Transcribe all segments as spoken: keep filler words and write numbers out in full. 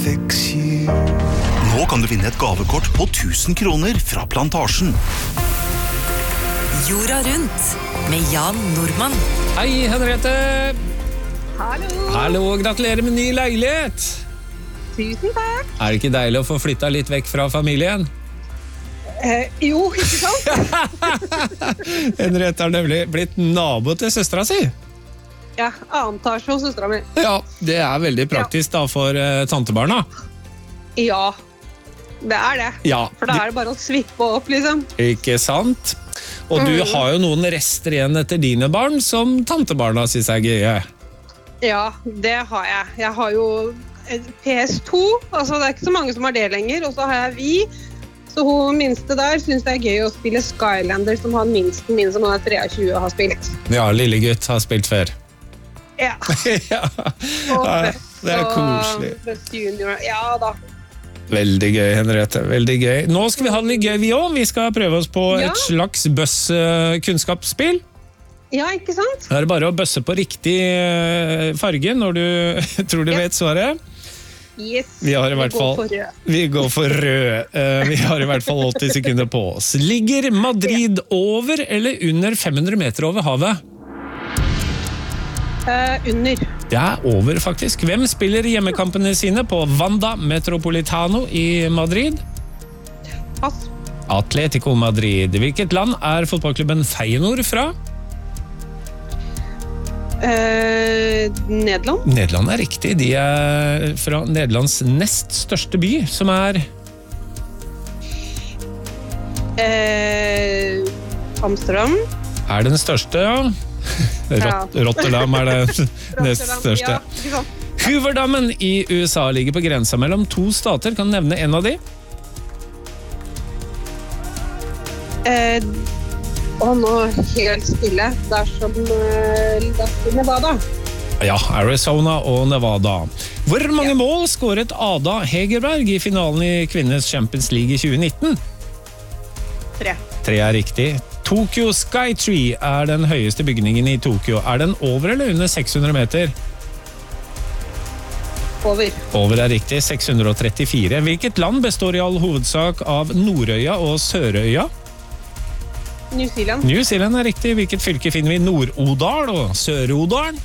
fix you. Nå kan du vinne et gavekort på tusen kroner fra Plantasjen. Jorda rundt med Jan Nordmann. Hei, Henriette. Hallo. Hallo, gratulerer med ny leilighet. Tusen takk. Er det ikke deilig å få flytta litt vekk fra familien? Eh, jo, ikke sant? Henriette har nemlig blitt nabo til søstera si. Ja, annen etasje hos søstera mi. Ja, det er veldig praktisk da for uh, tantebarna. Ja, det er det. Ja, For da er det bare å svippe opp, liksom. ikke sant? Og du Mm. har jo noen rester igjen etter dine barn som tantebarna synes er gøye. Ja, det har jeg. Jeg har jo et P S to, altså det er ikke så mange som har det lenger, og så har jeg vi. Så hun minste der synes det er gøy å spille Skylander, som han minsten min som han er tjuetre har spilt. Ja, lille gutt har spilt før. Ja. Ja, Og ja, Best det er og koselig. Best Junior. Ja da. Veldig gøy, Henriette. Veldig gøy. Nå skal vi ha det litt gøy vi også. Vi skal prøve oss på Ja. et slags bøss-kunnskapsspill. Ja, ikke sant? Det er bare å bøsse på riktig eh, farge når du tror du Ja. vet svaret. Yes. Vi har i hvert går fall for rød. Vi går for rød. Eh, Vi har i hvert fall åtti sekunder på oss. Ligger Madrid over eller under fem hundre meter over havet? Eh, under. Det er over, faktisk. Hvem spiller hjemmekampene sine på Wanda Metropolitano i Madrid? Pass. Atletico Madrid. Hvilket land er fotballklubben Feyenoord fra? Eh, Nederland. Nederland er riktig. De er fra Nederlands nest største by, som er Eh, Amsterdam. er den største, ja. Rot Rotterdam er det nest Rotterdam, største. Ja, ikke sant? Hooverdammen i U S A ligger på grensa mellom to stater. Kan du nevne en av de? Eh, og nå helt stille. Det er som eh, det er Nevada. Ja, Arizona og Nevada. Hvor mange mål skåret Ada Hegerberg i finalen i Kvinnes Champions League i tjue nitten? Tre. Tre er riktig. Tokyo Skytree er den høyeste bygningen i Tokyo. Er den over eller under seks hundre meter? Over. Over er riktig, seks hundre trettifire. Hvilket land består i all hovedsak av Nordøya og Sørøya? New Zealand. New Zealand er riktig. Hvilket fylke finner vi Nord-Odal og Sør-Odal?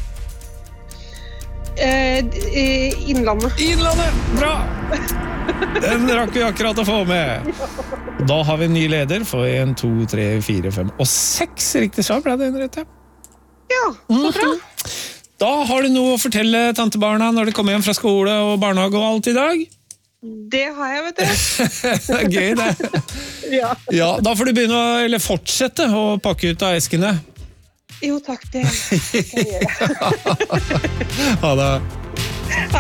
Eh, d- eh, Innlandet. Innlandet! Bra! Den rakk vi akkurat å få med. Da har vi en ny leder for en, to, tre, fire, fem og seks riktig svar. Ble det, Henriette? Ja, så bra. Da har du noe å fortelle tantebarna når de kommer hjem fra skole og barnehage og alt i dag. Det har jeg, vet du. Det er gøy, det. Ja. Ja, da får du begynne å, eller fortsette å pakke ut av eskene. Jo, takk, det skal jeg gjøre. Ha det.